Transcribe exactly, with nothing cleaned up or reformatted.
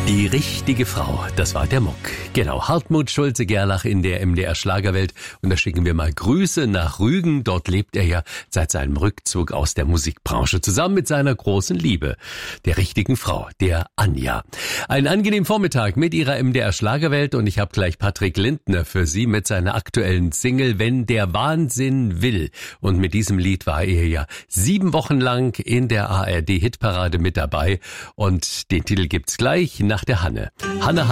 Die richtige Frau, das war der Muck. Genau, Hartmut Schulze-Gerlach in der M D R Schlagerwelt. Und da schicken wir mal Grüße nach Rügen. Dort lebt er ja seit seinem Rückzug aus der Musikbranche zusammen mit seiner großen Liebe, der richtigen Frau, der Anja. Einen angenehmen Vormittag mit ihrer M D R Schlagerwelt und ich habe gleich Patrick Lindner für Sie mit seiner aktuellen Single Wenn der Wahnsinn will. Und mit diesem Lied war er ja sieben Wochen lang in der A R D-Hitparade mit dabei. Und den Titel gibt's gleich nach der Hanne. Hanne